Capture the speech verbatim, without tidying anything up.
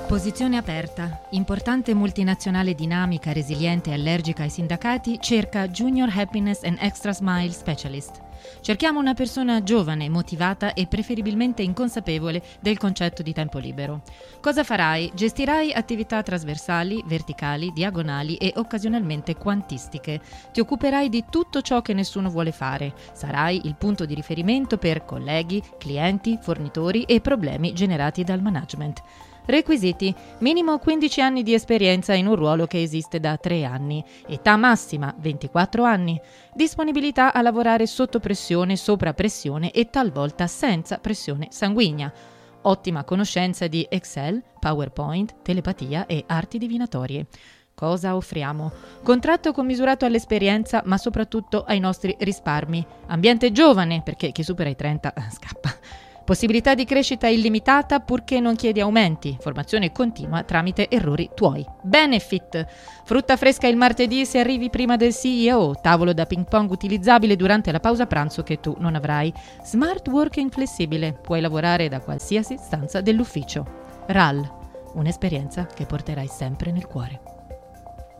Posizione aperta. Importante multinazionale dinamica, resiliente e allergica ai sindacati, cerca Junior Happiness and Extra Smile Specialist. Cerchiamo una persona giovane, motivata e preferibilmente inconsapevole del concetto di tempo libero. Cosa farai? Gestirai attività trasversali, verticali, diagonali e occasionalmente quantistiche. Ti occuperai di tutto ciò che nessuno vuole fare. Sarai il punto di riferimento per colleghi, clienti, fornitori e problemi generati dal management. Requisiti: minimo quindici anni di esperienza in un ruolo che esiste da tre anni, età massima ventiquattro anni, disponibilità a lavorare sotto pressione, sopra pressione e talvolta senza pressione sanguigna, ottima conoscenza di Excel, PowerPoint, telepatia e arti divinatorie. Cosa offriamo? Contratto commisurato all'esperienza, ma soprattutto ai nostri risparmi. Ambiente giovane, perché chi supera i trenta scappa. Possibilità di crescita illimitata purché non chiedi aumenti. Formazione continua tramite errori tuoi. Benefit: frutta fresca il martedì se arrivi prima del C E O. Tavolo da ping pong utilizzabile durante la pausa pranzo che tu non avrai. Smart working flessibile. Puoi lavorare da qualsiasi stanza dell'ufficio. R A L: un'esperienza che porterai sempre nel cuore.